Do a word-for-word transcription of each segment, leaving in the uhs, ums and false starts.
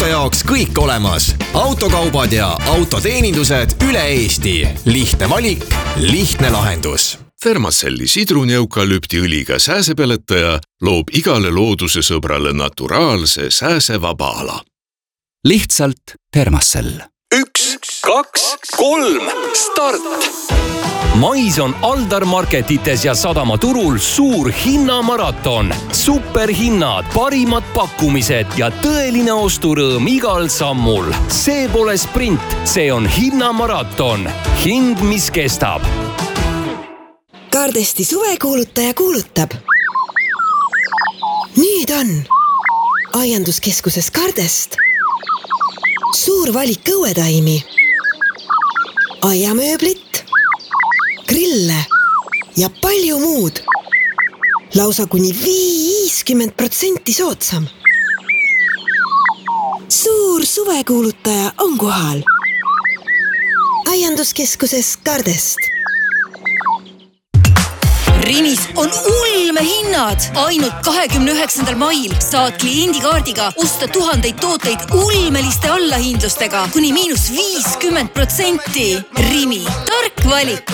jaoks kõik olemas. Autokaubad ja autoteenindused üle Eesti. Lihtne valik, lihtne lahendus. Thermacelli sidruni-eukalüptiõliga sääsepeletaja loob igale looduse sõbrale naturaalse sääsevaba ala. Lihtsalt Thermacell. Üks, kaks, kolm, start! Mais on Aldar Marketites ja Sadamaturul suur hinnamaraton. Superhinnad, parimad pakkumised ja tõeline osturõõm igal sammul. See pole sprint, see on hinnamaraton. Hind, mis kestab. Kardesti suvekuulutaja kuulutab. Nüüd on aianduskeskuses Kardest suur valik õuetaimi, aiamööblit, grille ja palju muud. Lausa kuni viiskümmend protsenti soodsam. Suur suvekuulutaja on kohal. Aianduskeskuses Kardest. Rimis on ulme hinnad. Ainult kahekümne üheksandal mail saad kliendikaardiga osta tuhandeid tooteid ulmeliste allahindlustega kuni miinus viiskümmend protsenti. Rimi, tark valik.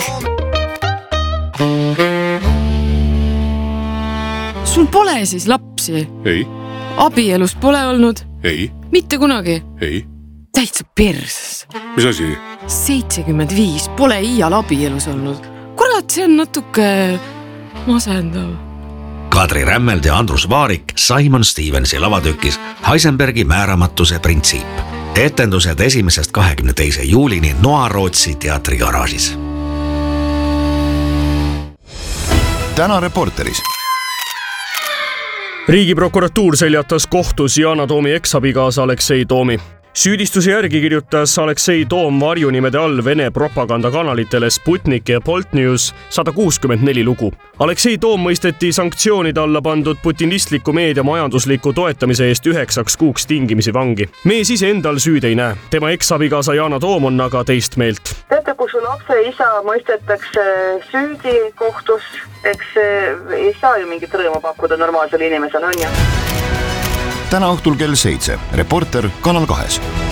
Sul pole siis lapsi? Ei. Abielust pole olnud? Ei. Mitte kunagi? Ei. Täitsa perses. Mis asi? seitsekümmend viis pole iial abielus olnud. Kurat, see on natuke masendav. Kadri Rämmeld ja Andrus Vaarik Simon Stevensi lavatükis Heisenbergi määramatuse printsiip. Etendused esimesest kahekümne teise juulini Noa-Rootsi teatri garaažis. Täna Reporteris. Riigiprokuratuur seljatas kohtus Yana Toomi eksabigaasa Aleksei Toomi. Süüdistuse järgi kirjutas Aleksei Toom varjunimede all Vene propagandakanalitele Sputnik ja Bolt News sada kuuskümmend neli lugu. Aleksei Toom mõisteti sanktsioonide alla pandud putinistliku meedia majandusliku toetamise eest üheksaks kuuks tingimisi vangi. Mees ise endal süüd ei näe. Tema eksabigaasa Yana Toom on aga teist meelt. Teate, kui su lapse isa mõistetakse süüdi kohtus, eks ei saa ju mingit rõõmu pakkuda normaalsele inimesele, on ju? Täna õhtul kell seitse. Reporter Kanal kahes.